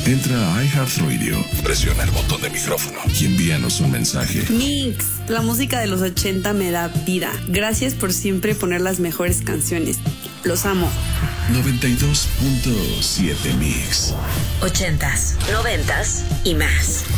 Entra a iHeartRadio, presiona el botón de micrófono y envíanos un mensaje. Mix, la música de los 80 me da vida. Gracias por siempre poner las mejores canciones. Los amo. 92.7 Mix. 80s, 90s y más.